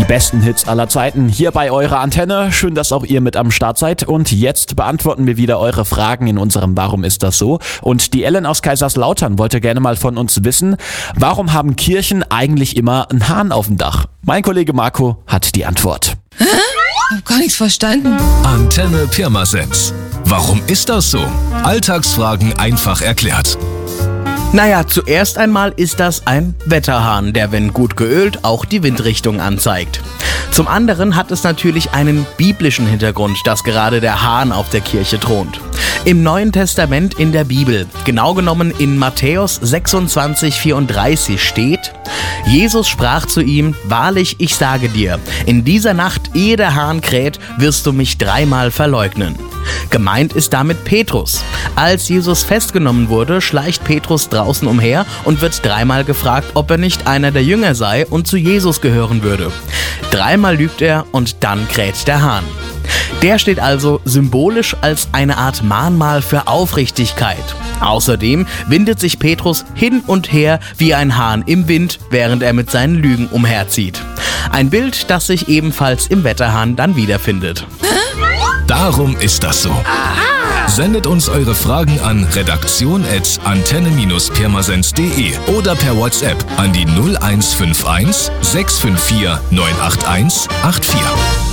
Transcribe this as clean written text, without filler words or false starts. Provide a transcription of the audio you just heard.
besten Hits aller Zeiten hier bei eurer Antenne. Schön, dass auch ihr mit am Start seid. Und jetzt beantworten wir wieder eure Fragen in unserem Warum ist das so? Und die Ellen aus Kaiserslautern wollte gerne mal von uns wissen, warum haben Kirchen eigentlich immer einen Hahn auf dem Dach? Mein Kollege Marco hat die Antwort. Hab gar nichts verstanden. Antenne Pirmasens. Warum ist das so? Alltagsfragen einfach erklärt. Naja, zuerst einmal ist das ein Wetterhahn, der, wenn gut geölt, auch die Windrichtung anzeigt. Zum anderen hat es natürlich einen biblischen Hintergrund, dass gerade der Hahn auf der Kirche thront. Im Neuen Testament in der Bibel, genau genommen in Matthäus 26,34 steht: Jesus sprach zu ihm: Wahrlich, ich sage dir, in dieser Nacht, ehe der Hahn kräht, wirst du mich 3-mal verleugnen. Gemeint ist damit Petrus. Als Jesus festgenommen wurde, schleicht Petrus draußen umher und wird 3-mal gefragt, ob er nicht einer der Jünger sei und zu Jesus gehören würde. 3-mal lügt er und dann kräht der Hahn. Der steht also symbolisch als eine Art Mahnmal für Aufrichtigkeit. Außerdem windet sich Petrus hin und her wie ein Hahn im Wind, während er mit seinen Lügen umherzieht. Ein Bild, das sich ebenfalls im Wetterhahn dann wiederfindet. Darum ist das so. Sendet uns eure Fragen an redaktion@antenne-pirmasens.de oder per WhatsApp an die 0151 654 981 84.